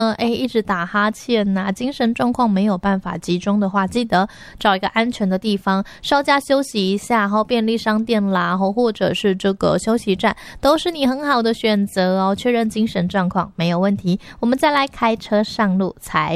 一直打哈欠啊，精神状况没有办法集中的话，记得找一个安全的地方稍加休息一下，然后便利商店啦，或者是这个休息站，都是你很好的选择哦。确认精神状况没有问题，我们再来开车上路才